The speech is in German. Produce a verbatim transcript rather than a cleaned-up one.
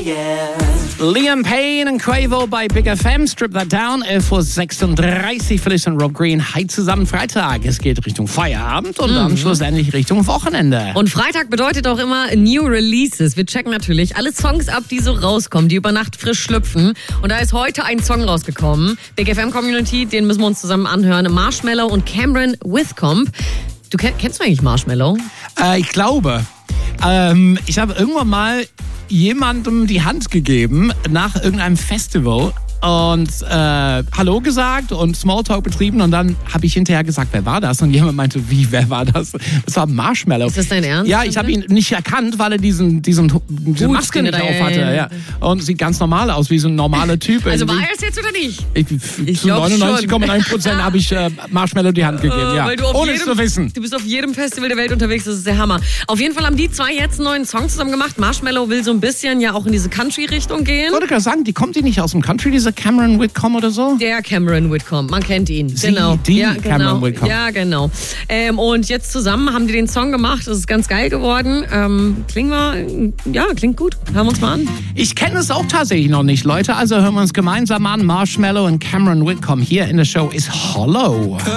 yeah. Liam Payne und Quavo bei Big F M, Strip That Down, elf Uhr sechsunddreißig, Felice und Rob Green, hi zusammen Freitag. Es geht Richtung Feierabend und mhm. dann schlussendlich Richtung Wochenende. Und Freitag bedeutet auch immer New Releases. Wir checken natürlich alle Songs ab, die so rauskommen, die über Nacht frisch schlüpfen. Und da ist heute ein Song rausgekommen. Big F M Community, den müssen wir uns zusammen anhören. Marshmello und Cameron Whitcomb. Du kennst du eigentlich Marshmello? Äh, ich glaube. Ähm, ich habe irgendwann mal jemandem die Hand gegeben nach irgendeinem Festival und äh, Hallo gesagt und Smalltalk betrieben und dann habe ich hinterher gesagt, wer war das? Und jemand meinte, wie, wer war das? Das war Marshmello. Ist das dein Ernst? Ja, ich habe ihn nicht erkannt, weil er diesen, diesen, diese Gut, Maske nicht da, auf hatte. ja, ja. Ja. Und sieht ganz normal aus, wie so ein normaler Typ. Also war er es jetzt oder nicht? Ich, Ich zu neunundneunzig Komma eins Prozent habe ich äh, Marshmello die Hand gegeben, äh, ja. Weil du auf ohne jedem, es zu wissen. Du bist auf jedem Festival der Welt unterwegs, das ist der Hammer. Auf jeden Fall haben die zwei jetzt einen neuen Song zusammen gemacht. Marshmello will so ein bisschen ja auch in diese Country-Richtung gehen. Ich wollte gerade sagen, die kommt die nicht aus dem Country, diese Cameron Whitcomb oder so? Der Cameron Whitcomb, man kennt ihn. Sie, genau. die ja, Cameron genau. Whitcomb. Ja, genau. Ähm, und jetzt zusammen haben die den Song gemacht. Das ist ganz geil geworden. Ähm, klingt mal, ja, klingt gut. Hören wir uns mal an. Ich kenne es auch tatsächlich noch nicht, Leute. Also hören wir uns gemeinsam an. Marshmello und Cameron Whitcomb hier in der Show ist Hollow.